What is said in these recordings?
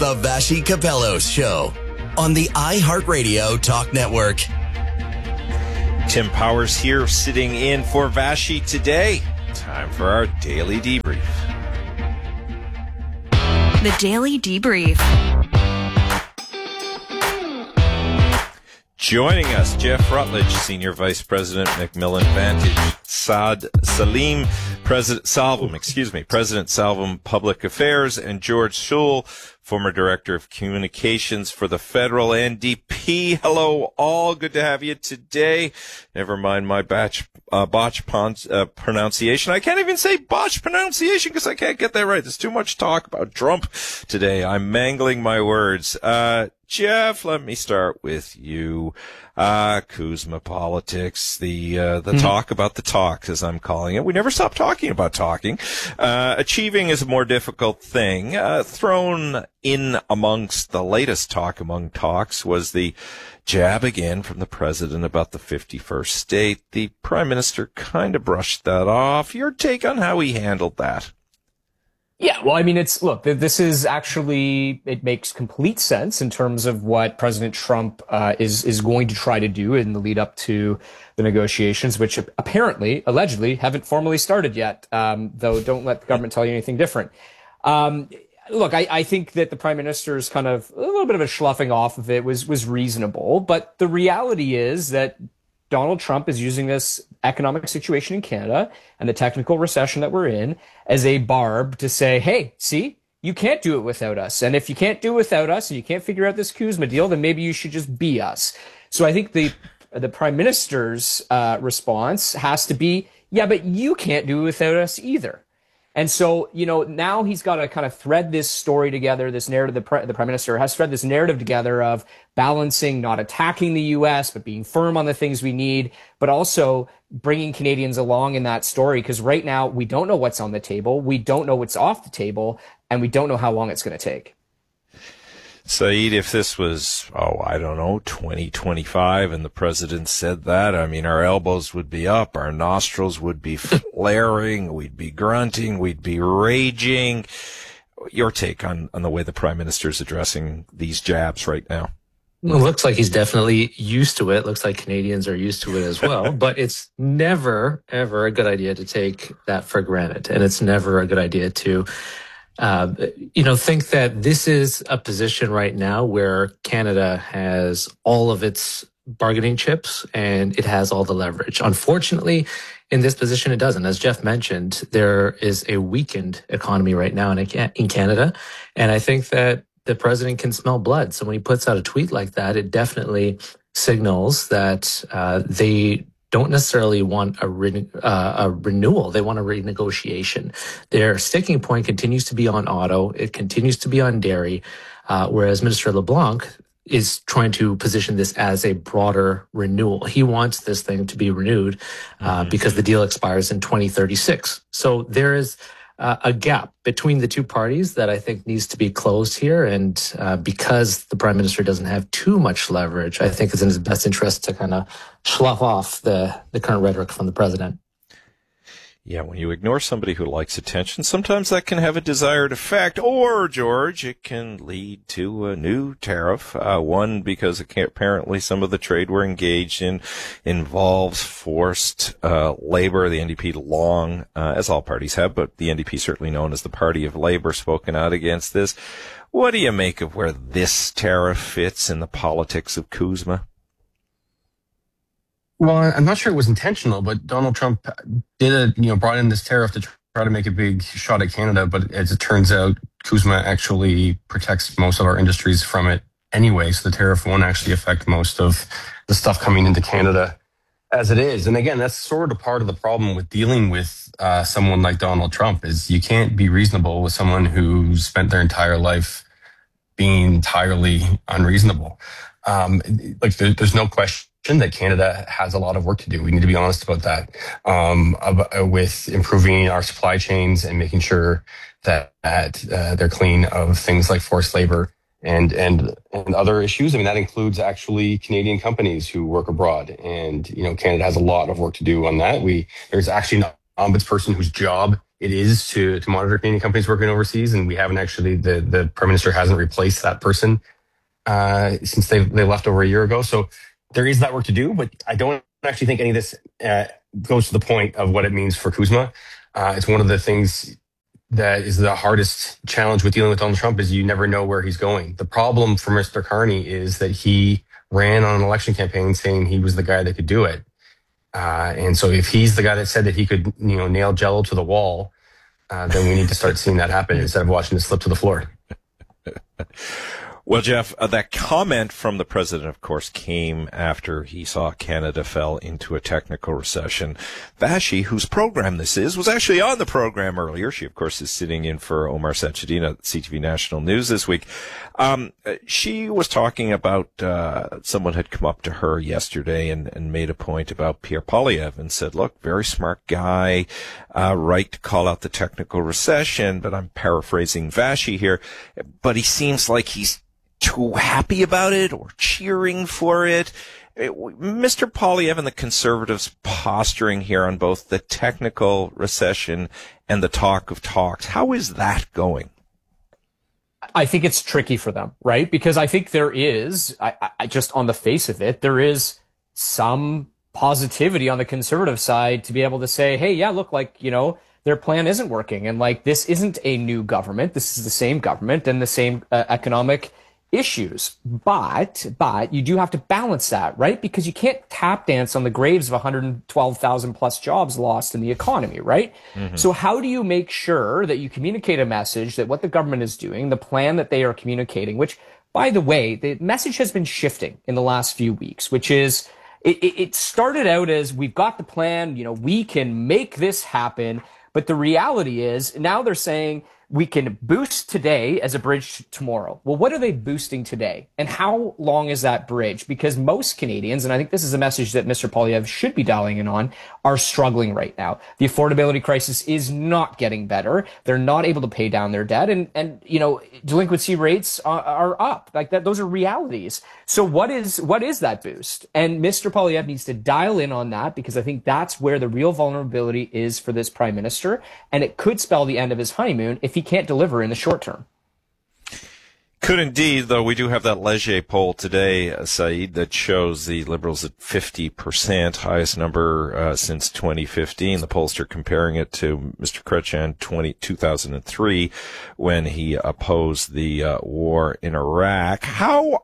The Vassy Capellos Show on the iHeartRadio Talk Network. Tim Powers here, sitting in for Vassy today. Time for our Daily Debrief. The Daily Debrief. Joining us, Jeff Rutledge, Senior Vice President, Macmillan Vantage. Saad Salim, President Salvam Public Affairs, and George Schul, former Director of Communications for the Federal NDP. Hello, all. Good to have you today. Never mind my botch pronunciation. I can't even say botch pronunciation because I can't get that right. There's too much talk about Trump today. I'm mangling my words. Jeff, let me start with you. Kuzma politics, the talk about the talk, as I'm calling it. We never stop talking about talking. Achieving is a more difficult thing. Thrown in amongst the latest talk among talks was the jab again from the president about the 51st state. The prime minister kind of brushed that off. Your take on how he handled that? Yeah, well, I mean, this is actually, it makes complete sense in terms of what President Trump is going to try to do in the lead up to the negotiations, which allegedly, haven't formally started yet, though don't let the government tell you anything different. I think that the Prime Minister's kind of a little bit of a sloughing off of it was reasonable, but the reality is that Donald Trump is using this economic situation in Canada and the technical recession that we're in as a barb to say, hey, see, you can't do it without us. And if you can't do it without us and you can't figure out this Kuzma deal, then maybe you should just be us. So I think the Prime Minister's response has to be, yeah, but you can't do it without us either. And so, now he's got to kind of thread this story together, this narrative. The Prime Minister has thread this narrative together of balancing, not attacking the U.S., but being firm on the things we need, but also bringing Canadians along in that story. Because right now, we don't know what's on the table. We don't know what's off the table, and we don't know how long it's going to take. Saeed, if this was, 2025 and the president said that, I mean, our elbows would be up, our nostrils would be flaring, we'd be grunting, we'd be raging. Your take on the way the prime minister is addressing these jabs right now? Well, it looks like he's definitely used to it. Looks like Canadians are used to it as well. But it's never, ever a good idea to take that for granted. And it's never a good idea to think that this is a position right now where Canada has all of its bargaining chips and it has all the leverage. Unfortunately, in this position, it doesn't. As Jeff mentioned, there is a weakened economy right now in Canada. And I think that the president can smell blood. So when he puts out a tweet like that, it definitely signals that they don't necessarily want a renewal. They want a renegotiation. Their sticking point continues to be on auto. It continues to be on dairy, whereas Minister LeBlanc is trying to position this as a broader renewal. He wants this thing to be renewed because the deal expires in 2036. So there is a gap between the two parties that I think needs to be closed here. And because the prime minister doesn't have too much leverage, I think it's in his best interest to kind of slough off the current rhetoric from the president. Yeah, when you ignore somebody who likes attention, sometimes that can have a desired effect. Or, George, it can lead to a new tariff. One, because apparently some of the trade we're engaged in involves forced labor. The NDP long, as all parties have, but the NDP certainly known as the Party of Labor, spoken out against this. What do you make of where this tariff fits in the politics of Kuzma? Well, I'm not sure it was intentional, but Donald Trump brought in this tariff to try to make a big shot at Canada. But as it turns out, Kuzma actually protects most of our industries from it anyway. So the tariff won't actually affect most of the stuff coming into Canada as it is. And again, that's sort of part of the problem with dealing with someone like Donald Trump is you can't be reasonable with someone who spent their entire life being entirely unreasonable. There's no question that Canada has a lot of work to do. We need to be honest about that, with improving our supply chains and making sure that they're clean of things like forced labor and other issues. I mean, that includes actually Canadian companies who work abroad. And, Canada has a lot of work to do on that. There's actually an ombudsperson whose job it is to monitor Canadian companies working overseas, and we haven't actually the Prime Minister hasn't replaced that person since they left over a year ago. So there is that work to do, but I don't actually think any of this goes to the point of what it means for Kuzma. It's one of the things that is the hardest challenge with dealing with Donald Trump is you never know where he's going. The problem for Mr. Carney is that he ran on an election campaign saying he was the guy that could do it. And so if he's the guy that said that he could, nail Jell-O to the wall, then we need to start seeing that happen instead of watching it slip to the floor. Well, Jeff, that comment from the president, of course, came after he saw Canada fell into a technical recession. Vassy, whose program this is, was actually on the program earlier. She, of course, is sitting in for Omar Sachedina at CTV National News this week. She was talking about someone had come up to her yesterday and made a point about Pierre Poilievre and said, look, very smart guy, right to call out the technical recession, but I'm paraphrasing Vassy here, but he seems like he's too happy about it or cheering for it. Mr. Poilievre and the Conservatives posturing here on both the technical recession and the talk of talks. How is that going? I think it's tricky for them, right? Because I think there is, I just on the face of it, there is some positivity on the Conservative side to be able to say, hey, yeah, look, their plan isn't working. And this isn't a new government. This is the same government and the same economic issues. But you do have to balance that, right? Because you can't tap dance on the graves of 112,000 plus jobs lost in the economy, right? Mm-hmm. So how do you make sure that you communicate a message that what the government is doing, the plan that they are communicating, which, by the way, the message has been shifting in the last few weeks, which is it started out as we've got the plan, we can make this happen. But the reality is now they're saying we can boost today as a bridge to tomorrow. Well, what are they boosting today? And how long is that bridge? Because most Canadians, and I think this is a message that Mr. Poilievre should be dialing in on, are struggling right now. The affordability crisis is not getting better. They're not able to pay down their debt. And delinquency rates are up. Those are realities. So what is that boost? And Mr. Poilievre needs to dial in on that, because I think that's where the real vulnerability is for this prime minister. And it could spell the end of his honeymoon if he can't deliver in the short term. Could indeed, though. We do have that Leger poll today, Saeed, that shows the Liberals at 50%, highest number since 2015. The pollster comparing it to Mr. Chrétien 2003 when he opposed the war in Iraq. How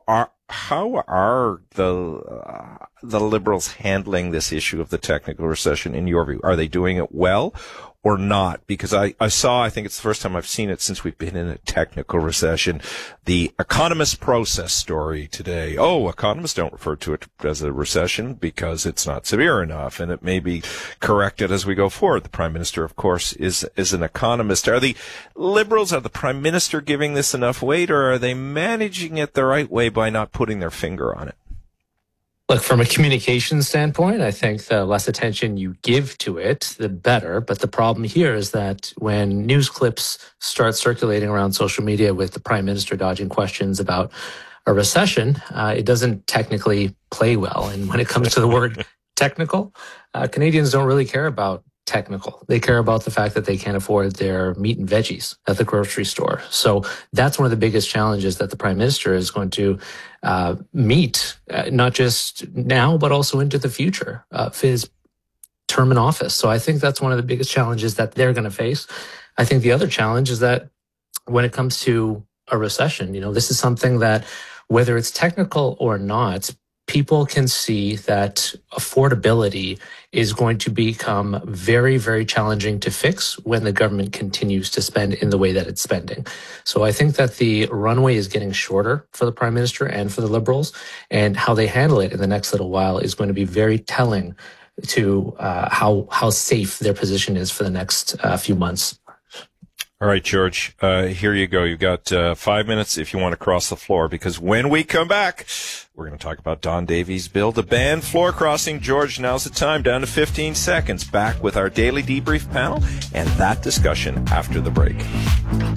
are the Liberals handling this issue of the technical recession in your view? Are they doing it well or not? Because I think it's the first time I've seen it since we've been in a technical recession, the Economist Process story today. Oh, economists don't refer to it as a recession because it's not severe enough, and it may be corrected as we go forward. The Prime Minister, of course, is an economist. Are the Liberals, are the Prime Minister giving this enough weight, or are they managing it the right way by not putting their finger on it? Look, from a communication standpoint, I think the less attention you give to it, the better. But the problem here is that when news clips start circulating around social media with the Prime Minister dodging questions about a recession, it doesn't technically play well. And when it comes to the word technical, Canadians don't really care about technical. They care about the fact that they can't afford their meat and veggies at the grocery store. So that's one of the biggest challenges that the Prime Minister is going to meet, not just now, but also into the future of his term in office. So I think that's one of the biggest challenges that they're going to face. I think the other challenge is that when it comes to a recession, this is something that, whether it's technical or not, people can see that affordability is going to become very, very challenging to fix when the government continues to spend in the way that it's spending. So I think that the runway is getting shorter for the Prime Minister and for the Liberals, and how they handle it in the next little while is going to be very telling to how safe their position is for the next few months. All right, George, here you go. You've got 5 minutes if you want to cross the floor, because when we come back, we're going to talk about Don Davies' bill to ban floor crossing. George, now's the time, down to 15 seconds. Back with our daily debrief panel and that discussion after the break.